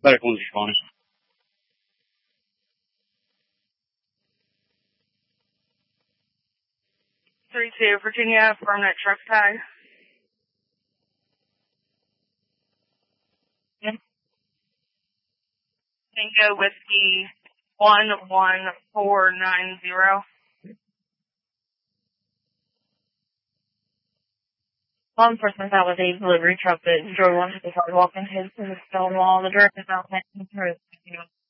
Medical one's responding. 32, Virginia, permanent truck tag. Tango Whiskey 11490. Law enforcement out with a delivery truck that drove onto the sidewalk and hit the stone wall. The director's out passing through.